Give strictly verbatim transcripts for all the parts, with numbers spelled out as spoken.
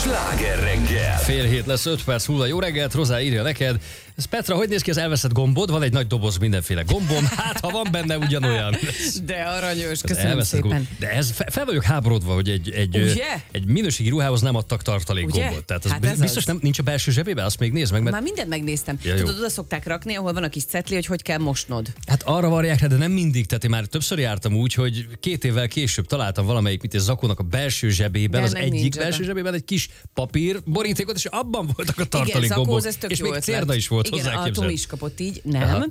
Sláger reggel. Fél hét lesz, öt perc múlva. Jó reggelt, Rozá írja neked. Ez Petra, hogy néz ki az elveszett gombod? Van egy nagy doboz mindenféle gombom. Hát, ha van benne ugyanolyan. De aranyos, köszönöm szépen. Gomb. De ez fe, fel vagyok háborodva, hogy egy, egy, egy minőségi ruhához nem adtak tartalék Ugye? gombot. Tehát az Hát ez biztos az. nem, nincs a belső zsebében, azt még nézd meg. Mert... Már mindent megnéztem. Ja, Tudod, oda szokták rakni, ahol van a kis cetli, hogy hogy kell mosnod. Hát arra varják rá, de nem mindig. Tehát én már többször jártam úgy, hogy két évvel később találtam valamelyik mit zakónak a belső zsebében, De az meg egyik nincs belső oda. zsebében egy kis papír borítékot, és abban voltak a Igen, tartalék zakóz, gombok. ez tök És jó még ötlet. cérda is volt Igen, hozzá, a képzeld. Tomi is kapott így, nem.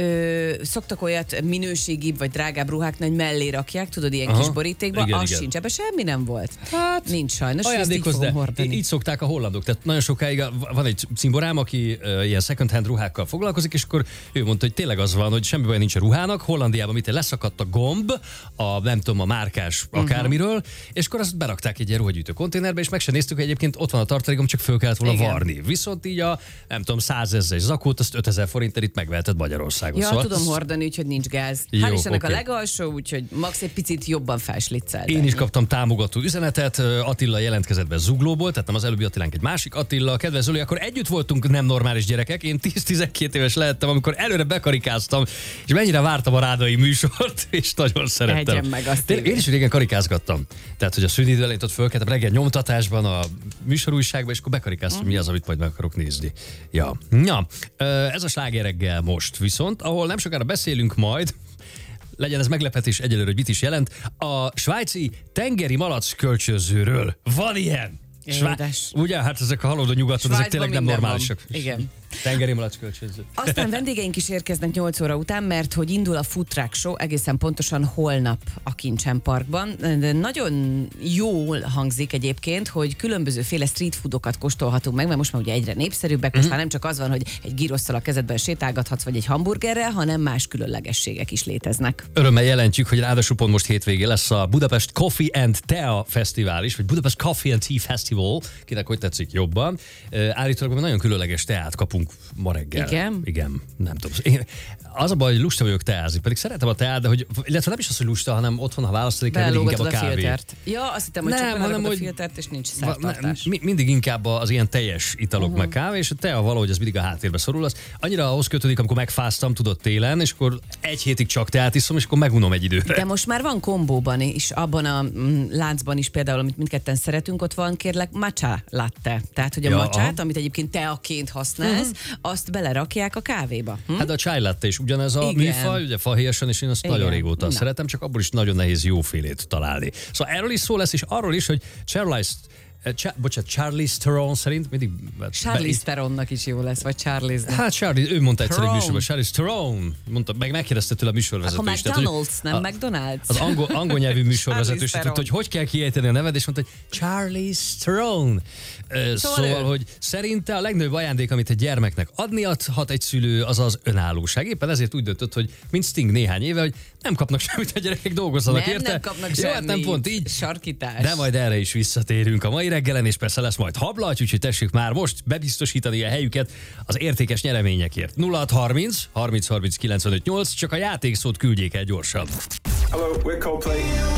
Ö, szoktak olyat minőségibb vagy drágább ruháknál, hogy mellé rakják, tudod, ilyen Aha. kis borítékba, Igen, az igen. sincs, ebben semmi nem volt. Hát, nincs sajnos, ezt így ajándékoz, fogom de hordani. így szokták a hollandok. Tehát nagyon sokáig van egy cimborám, aki uh, ilyen second hand ruhákkal foglalkozik, és akkor ő mondta, hogy tényleg az van, hogy semmi baj nincs a ruhának. Hollandiában mit leszakadt a gomb, a nem tudom, a márkás akármiről, uh-huh. és akkor azt berakták egy ilyen ruhagyűjtő konténerbe, és meg sem néztük, hogy egyébként ott van a tartalékom, csak föl kellett volna Igen. varni. Viszont így a nem tudom, százezres zakót, azt ötezer forintért itt megveheted Magyarországon. Ja, szóval tudom ez- hordani, úgyhogy nincs gáz. Jó, Hál' Istennek oké. a legalsó, úgyhogy max egy picit jobban felsliccel. Én is kaptam támogató üzenetet, Attila jelentkezett be Zuglóból, tehát nem az előbbi Attilánk, egy másik Attila, kedves Zoli, akkor együtt voltunk nem normális gyerekek, én tíz-tizenkét éves lehettem, amikor előre bekarikáztam, és mennyire vártam a rádai műsort, és nagyon szerettem. Egyen meg azt Tényleg, írja. én is régen karikázgattam. Tehát, hogy a szünidő elején ott fölkeltem reggel nyomtatásban, a műsorújságban, és akkor bekarikáztam, mi az, amit majd meg akarok nézni. Ja. Ja, ez a Sláger reggel most viszont, ahol nem sokára beszélünk majd, legyen ez meglepetés egyelőre, hogy mit is jelent, a svájci tengeri malac kölcsönzőről. Van ilyen! Édes. Ugye, hát ezek a halódó nyugaton, ezek Svájcban tényleg nem minden normálisak. van. Igen. Tengeri malac kölcsönző. Aztán vendégeink is érkeznek nyolc óra után, mert hogy indul a Food Truck Show egészen pontosan holnap a Kincsen Parkban. De nagyon jól hangzik egyébként, hogy különbözőféle street foodokat kóstolhatunk meg, mert most már ugye egyre népszerűbbek, most már nem csak az van, hogy egy gyrosszal a kezedben sétálgathatsz, vagy egy hamburgerrel, hanem más különlegességek is léteznek. Örömmel jelentjük, hogy ráadásul pont most hétvégén lesz a Budapest Coffee and Tea Fesztivál is, vagy Budapest Coffee and Tea Festival, kinek hogy tetszik jobban. Uh, állítólag nagyon különleges teát kapunk ma reggel. Igen? Igen, nem tudom. Én, az a baj, hogy lusta vagyok teázni, pedig szeretem a teát, de hogy, illetve nem is az, hogy lusta, hanem otthon, ha választani kell, mindig inkább a Belelógatod a kávé. filtert. Ja, azt hittem, hogy Nem, csak hanem, belelógatod a hogy- filtert, és nincs Va- szertartás. mi- mindig inkább az ilyen teljes italok uh-huh. meg kávé, és a tea valahogy az mindig a háttérbe szorul. Az annyira ahhoz kötődik, amikor megfáztam, tudod, télen, és akkor egy hétig csak teát iszom, és akkor megunom egy időre. De most már van kombóban is, abban a mm, láncban is például, amit mindketten szeretünk, ott van kérlek matcha latte. Tehát, hogy a Ja, ja, macsát, aha. amit egyébként teaként használsz, uh-huh. azt belerakják a kávéba. Hm? Hát a chai latte is ugyanez a Igen. műfaj, ugye fahéjasan, és én azt Igen. nagyon régóta Na. szeretem, csak abból is nagyon nehéz jófélét találni. Szóval erről is szó lesz, és arról is, hogy Charlize, eh, Cha- bocsánat, Charlize Theron szerint mindig... Charlize Theronnak is jó lesz, vagy Charlize. Hát Charlize, ő mondta egyszer egy Theron. műsorban, Charlize Theron, mondta, meg megkérdezte tőle a műsorvezető Akkor is. tehát, hogy McDonald's, nem a- McDonald's. Az angol, angol nyelvű műsorvezető is Charlize tudta, hogy Theron. hogy kell kiejteni a neved, és mondta, hogy Charlize Theron. Ö, Szóval Szóval, ő. hogy szerinte a legnagyobb ajándék, amit egy gyermeknek adni adhat egy szülő, az az önállóság. Éppen ezért úgy döntött, hogy mint Sting néhány éve, hogy nem kapnak semmit, a gyerekek dolgozzanak Nem, érte. nem kapnak Jó, hát nem semmit. pont így. Sarkítás. De majd erre is visszatérünk a mai reggelen, és persze lesz majd hablaty, úgyhogy tessék már most bebiztosítani a helyüket az értékes nyereményekért. nulla hat harminc harminc harminc kilencvenöt nyolc, csak a játékszót küldjék el gyorsan. Hello, we're Coldplay.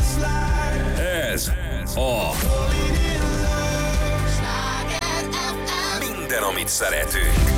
Ez a Minden, amit szeretünk.